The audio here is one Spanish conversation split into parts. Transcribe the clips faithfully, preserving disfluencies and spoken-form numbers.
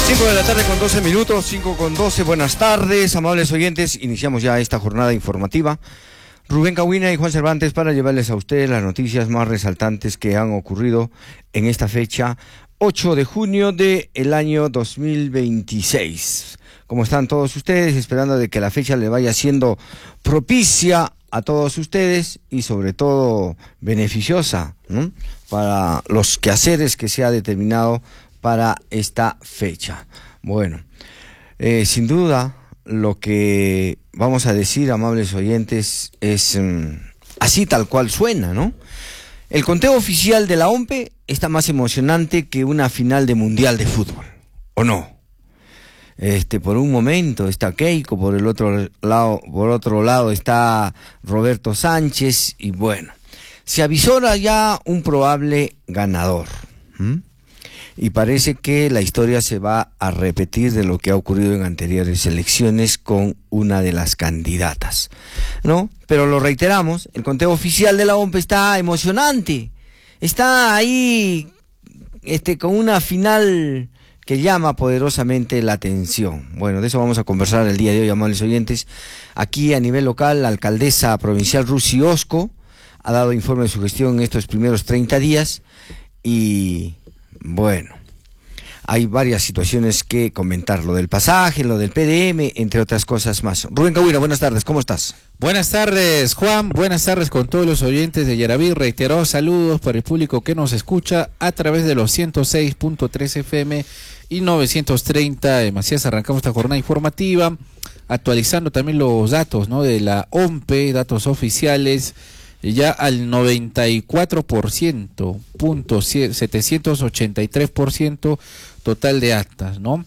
cinco de la tarde con doce minutos, cinco con doce, buenas tardes, amables oyentes, iniciamos ya esta jornada informativa. Rubén Cahuina y Juan Cervantes para llevarles a ustedes las noticias más resaltantes que han ocurrido en esta fecha, ocho de junio del año dos mil veintiséis. ¿Cómo están todos ustedes? Esperando de que la fecha le vaya siendo propicia a todos ustedes y sobre todo beneficiosa, ¿no?, para los quehaceres que se ha determinado para esta fecha. Bueno, eh, sin duda lo que vamos a decir, amables oyentes, es um, así tal cual suena, ¿no? El conteo oficial de la O M P E está más emocionante que una final de mundial de fútbol, ¿o no? Este, por un momento está Keiko, por el otro lado, por otro lado está Roberto Sánchez, y bueno, se avisora ya un probable ganador. ¿Mm? Y parece que la historia se va a repetir de lo que ha ocurrido en anteriores elecciones con una de las candidatas, ¿no? Pero lo reiteramos, el conteo oficial de la O M P E está emocionante, está ahí este, con una final que llama poderosamente la atención. Bueno, de eso vamos a conversar el día de hoy, amables oyentes. Aquí a nivel local, la alcaldesa provincial Rusi Osco ha dado informe de su gestión en estos primeros treinta días y... bueno, hay varias situaciones que comentar, lo del pasaje, lo del P D M, entre otras cosas más. Rubén Cahuina, buenas tardes, ¿cómo estás? Buenas tardes, Juan, buenas tardes con todos los oyentes de Yaraví, reiterados saludos para el público que nos escucha a través de los ciento seis punto tres F M y novecientos treinta de Macías. Arrancamos esta jornada informativa, actualizando también los datos, ¿no?, de la O M P E, datos oficiales, ya al noventa y cuatro por ciento, punto setecientos ochenta y tres por ciento total de actas, ¿no?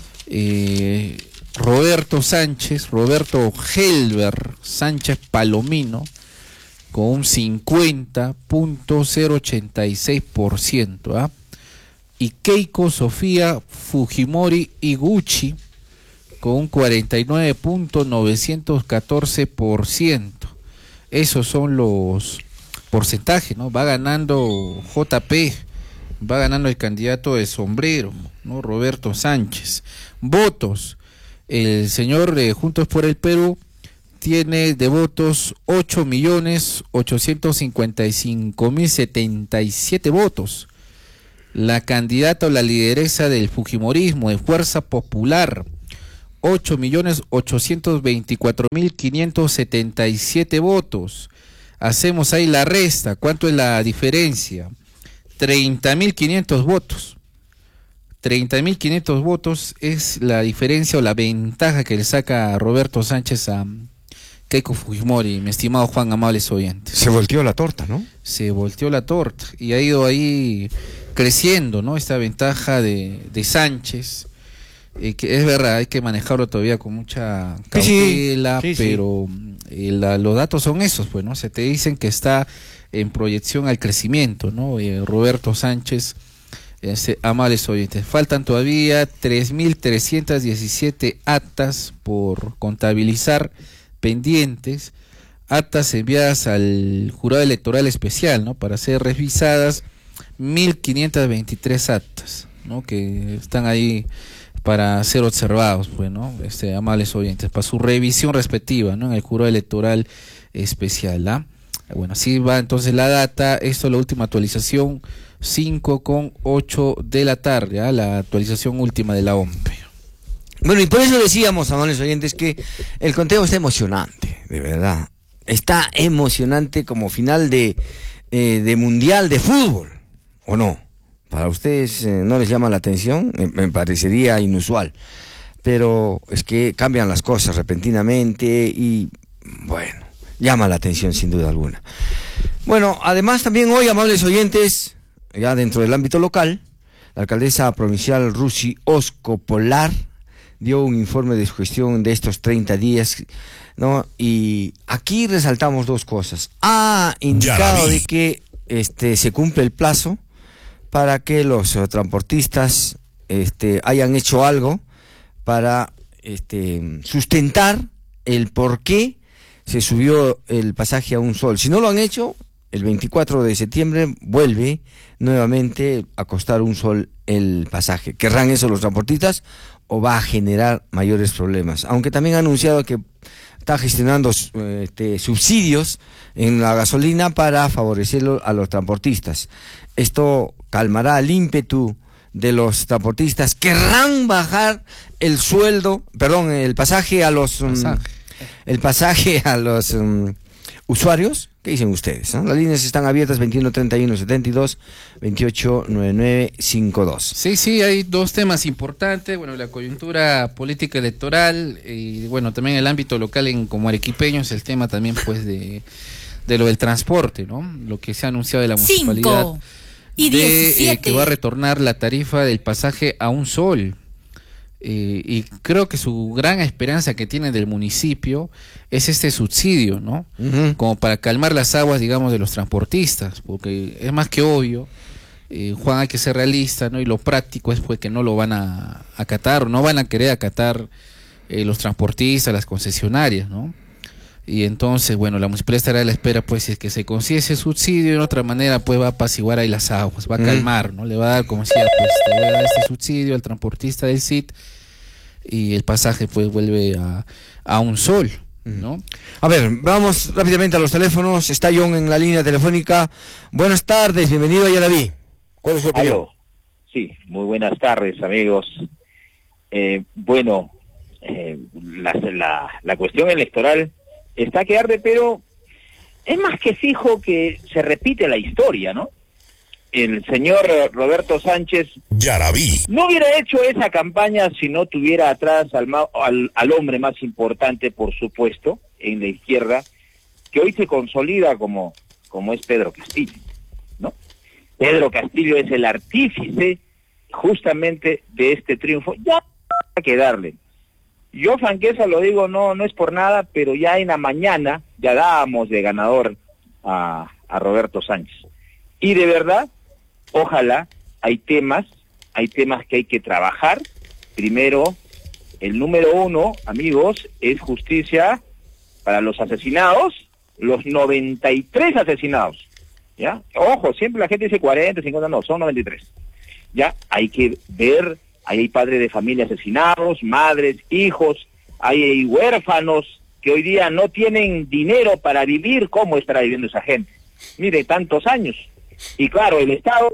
Eh, Roberto Sánchez, Roberto Helber Sánchez Palomino, con un cincuenta punto cero ochenta y seis por ciento, ¿ah? Y Keiko Sofía Fujimori Iguchi, con un cuarenta y nueve punto novecientos catorce por ciento. Esos son los porcentajes, ¿no? Va ganando J P, va ganando el candidato de sombrero, ¿no?, Roberto Sánchez. Votos, el señor de Juntos por el Perú tiene de votos ocho millones ochocientos cincuenta y cinco mil setenta y siete votos. La candidata o la lideresa del fujimorismo de Fuerza Popular, ocho millones ochocientos veinticuatro mil quinientos setenta y siete votos. Hacemos ahí la resta, ¿cuánto es la diferencia? treinta mil quinientos votos. treinta mil quinientos votos es la diferencia o la ventaja que le saca a Roberto Sánchez a Keiko Fujimori, mi estimado Juan, amables oyentes. Se volteó la torta, ¿no? Se volteó la torta y ha ido ahí creciendo, ¿no?, esta ventaja de, de Sánchez. Eh, que es verdad, hay que manejarlo todavía con mucha cautela, sí, sí, sí, pero sí. Eh, la, los datos son esos, pues, ¿no? Se te dicen que está en proyección al crecimiento, ¿no? Eh, Roberto Sánchez, eh, amables oyentes, faltan todavía tres mil trescientas diecisiete actas por contabilizar pendientes, actas enviadas al jurado electoral especial, ¿no?, para ser revisadas, mil quinientas veintitrés actas, ¿no?, que están ahí para ser observados, pues, ¿no?, este, amables oyentes, para su revisión respectiva, ¿no?, en el jurado electoral especial, ¿ah? Bueno, así va entonces la data. Esto es la última actualización, cinco con ocho de la tarde, ¿ah?, la actualización última de la O M P E. Bueno, y por eso decíamos, amables oyentes, que el conteo está emocionante, de verdad. Está emocionante como final de, eh, de mundial de fútbol, ¿o no? Para ustedes eh, no les llama la atención, me, me parecería inusual, pero es que cambian las cosas repentinamente y, bueno, llama la atención sin duda alguna. Bueno, además también hoy, amables oyentes, ya dentro del ámbito local, la alcaldesa provincial Rusi Osco Polar dio un informe de su gestión de estos treinta días, ¿no? Y aquí resaltamos dos cosas. Ha indicado de que este se cumple el plazo para que los uh, transportistas este, hayan hecho algo para este, sustentar el por qué se subió el pasaje a un sol. Si no lo han hecho, el veinticuatro de septiembre vuelve nuevamente a costar un sol el pasaje. ¿Querrán eso los transportistas o va a generar mayores problemas? Aunque también ha anunciado que está gestionando este, subsidios en la gasolina para favorecerlo a los transportistas. Esto calmará el ímpetu de los transportistas. ¿Querrán bajar el sueldo, perdón, el pasaje a los um, Pasaje. el pasaje a los um, usuarios? ¿Qué dicen ustedes? ¿no? Las líneas están abiertas veintiuno treinta y uno setenta y dos, veintiocho noventa y nueve cincuenta y dos. Sí, sí, hay dos temas importantes, bueno, la coyuntura política electoral y bueno, también el ámbito local en como arequipeños, el tema también pues de, de lo del transporte, ¿no? Lo que se ha anunciado de la municipalidad Cinco y de, diecisiete. eh, que va a retornar la tarifa del pasaje a un sol. Eh, y creo que su gran esperanza que tiene del municipio es este subsidio, ¿no? Uh-huh. Como para calmar las aguas, digamos, de los transportistas, porque es más que obvio, eh, Juan, hay que ser realista, ¿no? Y lo práctico es pues que no lo van a acatar, o no van a querer acatar eh, los transportistas, las concesionarias, ¿no? Y entonces, bueno, la municipalidad estará a la espera, pues, si es que se consigue ese subsidio, de otra manera, pues, va a apaciguar ahí las aguas, va a calmar, ¿no? Le va a dar, como decía, pues, te voy a dar este subsidio al transportista del S I T, y el pasaje, pues, vuelve a, a un sol, ¿no? A ver, vamos rápidamente a los teléfonos. Está John en la línea telefónica. Buenas tardes, bienvenido a Yaraví. ¿Cuál es su opinión? Aló. Sí, muy buenas tardes, amigos. Eh, bueno, eh, la, la, la cuestión electoral está que arde, pero es más que fijo que se repite la historia, ¿no? El señor Roberto Sánchez Yaraví no hubiera hecho esa campaña si no tuviera atrás al, al, al hombre más importante, por supuesto, en la izquierda, que hoy se consolida como, como es Pedro Castillo, ¿no? Pedro Castillo es el artífice justamente de este triunfo. Ya hay que darle. Yo, franqueza, lo digo, no no es por nada, pero ya en la mañana ya dábamos de ganador a, a Roberto Sánchez. Y de verdad, ojalá, hay temas, hay temas que hay que trabajar. Primero, el número uno, amigos, es justicia para los asesinados, los noventa y tres asesinados, ¿ya? Ojo, siempre la gente dice cuarenta, cincuenta, no, son noventa y tres. Ya, hay que ver, ahí hay padres de familia asesinados, madres, hijos, hay huérfanos que hoy día no tienen dinero para vivir. ¿Cómo estará viviendo esa gente? Mire, tantos años. Y claro, el Estado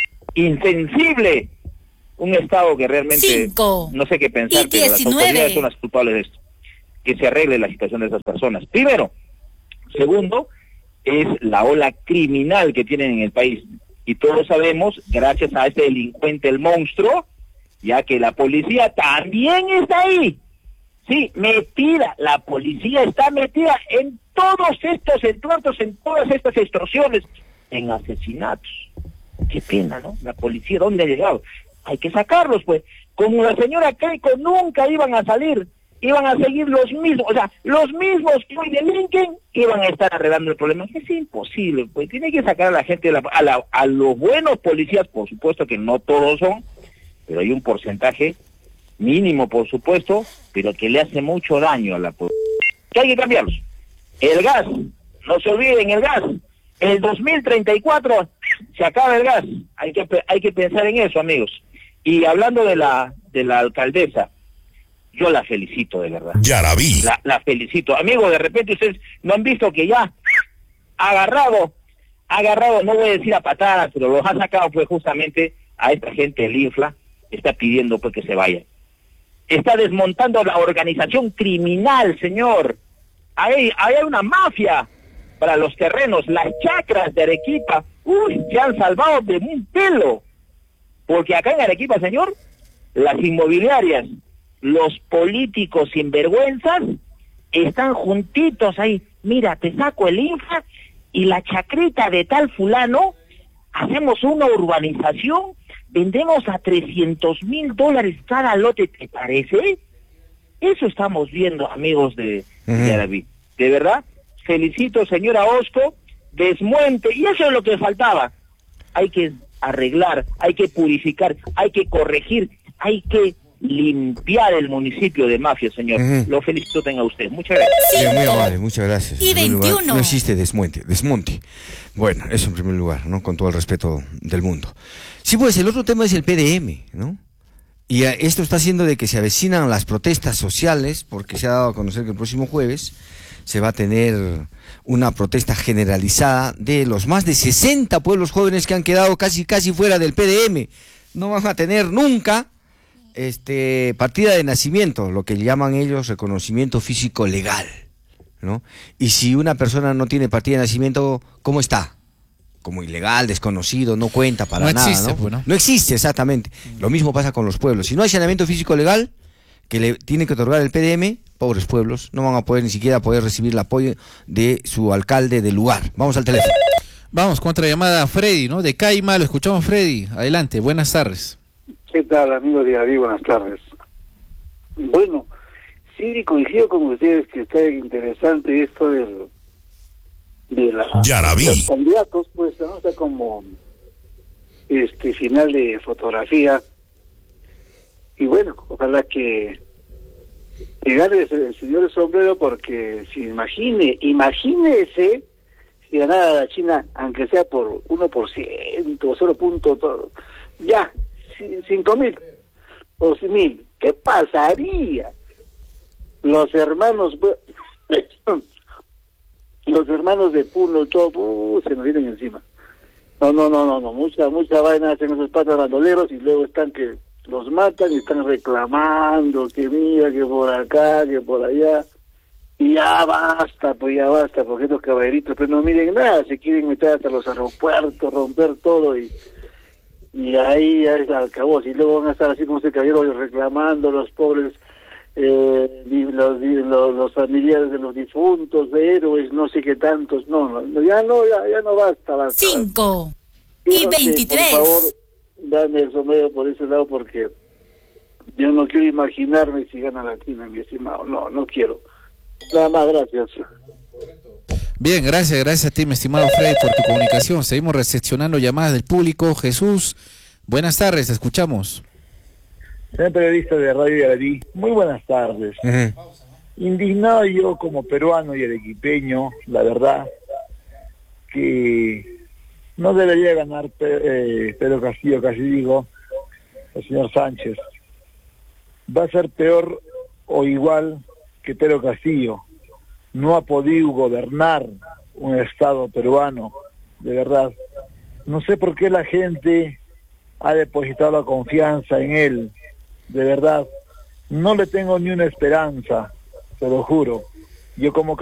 insensible, un Estado que realmente Cinco no sé qué pensar, y pero las diecinueve. autoridades son las culpables de esto. Que se arregle la situación de esas personas. Primero. Segundo, es la ola criminal que tienen en el país. Y todos sabemos, gracias a este delincuente, el monstruo, ya que la policía también está ahí. Sí, metida, la policía está metida en todos estos entuertos, en todas estas extorsiones, en asesinatos. Qué pena, ¿no? La policía, ¿dónde ha llegado? Hay que sacarlos, pues. Como la señora Keiko, nunca iban a salir, iban a seguir los mismos, o sea, los mismos que hoy delinquen, iban a estar arreglando el problema. Es imposible, pues. Tiene que sacar a la gente, a, la, a, la, a los buenos policías, por supuesto que no todos son, pero hay un porcentaje mínimo, por supuesto, pero que le hace mucho daño a la policía. Que hay que cambiarlos. El gas, no se olviden, el gas. El dos mil treinta y cuatro se acaba el gas. Hay que hay que pensar en eso, amigos. Y hablando de la de la alcaldesa, yo la felicito de verdad. Yaraví. La, la felicito. Amigos, de repente ustedes no han visto que ya ha agarrado, ha agarrado, no voy a decir a patadas, pero los ha sacado pues justamente a esta gente del Infla, está pidiendo pues que se vaya. Está desmontando la organización criminal, señor. Ahí, ahí hay una mafia para los terrenos, las chacras de Arequipa, uy, se han salvado de un pelo. Porque acá en Arequipa, señor, las inmobiliarias, los políticos sinvergüenzas, están juntitos ahí. Mira, te saco el Infra y la chacrita de tal fulano, hacemos una urbanización, vendemos a trescientos mil dólares cada lote, ¿te parece? Eso estamos viendo, amigos de, uh-huh. de Yaraví. De verdad, felicito, señora Osco, desmuente, y eso es lo que faltaba. Hay que arreglar, hay que purificar, hay que corregir, hay que limpiar el municipio de mafia, señor. Uh-huh. Lo felicito, tenga usted. Muchas gracias. Bien, muy amable, muchas gracias. Y En primer lugar, veintiuno. no existe desmonte, desmonte. Bueno, eso en primer lugar, ¿no? Con todo el respeto del mundo. Sí, pues el otro tema es el P D M, ¿no? Y eh, esto está haciendo de que se avecinan las protestas sociales, porque se ha dado a conocer que el próximo jueves se va a tener una protesta generalizada de los más de sesenta pueblos jóvenes que han quedado casi casi fuera del P D M. No van a tener nunca este partida de nacimiento, lo que llaman ellos reconocimiento físico legal, ¿no? Y si una persona no tiene partida de nacimiento, ¿cómo está? Como ilegal, desconocido, no cuenta para No nada, existe, ¿no? pues, ¿no? No existe, exactamente. Lo mismo pasa con los pueblos. Si no hay saneamiento físico legal, que le tiene que otorgar el P D M, pobres pueblos, no van a poder ni siquiera poder recibir el apoyo de su alcalde del lugar. Vamos al teléfono. Vamos, contra llamada a Freddy, ¿no? De Caima, lo escuchamos, Freddy. Adelante, buenas tardes. ¿Qué tal, amigo de Yaraví? Buenas tardes. Bueno, sí, coincido con ustedes que está interesante esto del, de la, Yaraví. los candidatos, pues, ¿no? Está como este final de fotografía. Y bueno, ojalá que, que gane el, el señor Sombrero, porque si imagine, imagínese si ganara la China, aunque sea por uno por ciento, cero punto todo, ya, cinco mil o cien mil, ¿qué pasaría? Los hermanos, los hermanos de Puno, todo, uh, se nos vienen encima. No, no, no, no, no, mucha, mucha vaina hacen esos patas bandoleros y luego están que los matan y están reclamando que mira, que por acá, que por allá. Y ya basta, pues ya basta, porque estos caballeritos pues no miren nada, se quieren meter hasta los aeropuertos, romper todo y y ahí ya es acabó. Y luego van a estar así como ese caballero reclamando los pobres, eh, los, los, los familiares de los difuntos, de héroes, no sé qué tantos, no, no ya no, ya, ya no basta, basta. Cinco. Quiero Y que, veintitrés. por favor, dame el sombrero por ese lado, porque yo no quiero imaginarme si gana Latina, mi estimado, no, no quiero. Nada más, gracias. Bien, gracias, gracias a ti, mi estimado Freddy, por tu comunicación. Seguimos recepcionando llamadas del público. Jesús, buenas tardes, te escuchamos. Señor periodista de Radio Yaraví, muy buenas tardes. Uh-huh. Indignado yo como peruano y arequipeño, la verdad, que no debería ganar eh, Pedro Castillo, casi digo, el señor Sánchez. Va a ser peor o igual que Pedro Castillo. No ha podido gobernar un estado peruano, de verdad. No sé por qué la gente ha depositado la confianza en él, de verdad. No le tengo ni una esperanza, te lo juro. Yo como